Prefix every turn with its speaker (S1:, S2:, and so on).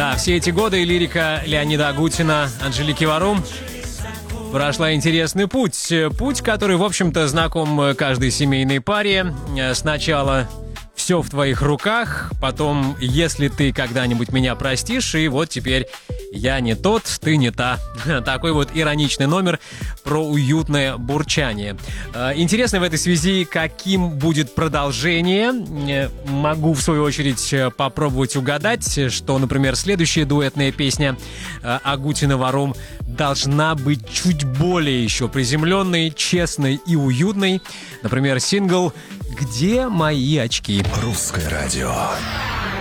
S1: Да, все эти годы лирика Леонида Агутина, Анжелики Варум прошла интересный путь. Путь, который, в общем-то, знаком каждой семейной паре. Сначала все в твоих руках, потом, если ты когда-нибудь меня простишь, и вот теперь я не тот, ты не та. Такой вот ироничный номер про уютное бурчание. Интересно в этой связи, каким будет продолжение. Могу, в свою очередь, попробовать угадать, что, например, следующая дуэтная песня Агутина-Варум должна быть чуть более еще приземленной, честной и уютной. Например, сингл «Где мои очки?»
S2: Русское радио.